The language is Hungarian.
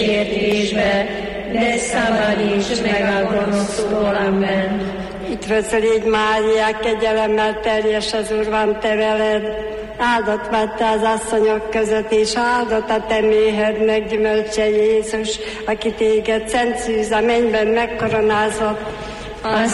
kísértésbe, de szabadíts meg a gonosztól. Amen. Üdvözöl légy Mária, kegyelemmel teljes az Úr van te veled, áldott vagy te az asszonyok között, és áldott a te méhed meggyümölcse Jézus, aki téged szent szűz a mennyben megkoronázott.